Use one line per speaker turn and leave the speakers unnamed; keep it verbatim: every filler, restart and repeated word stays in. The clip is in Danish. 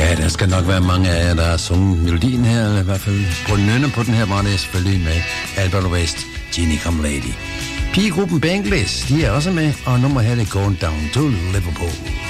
Ja, der skal nok være mange af jer, der har sunget melodien her, eller i hvert fald på nynne på den her, var det selvfølgelig med Albert West, Ginny Come Lady. Pigegruppen Bangles, de er også med, og nummer her er Going Down to Liverpool.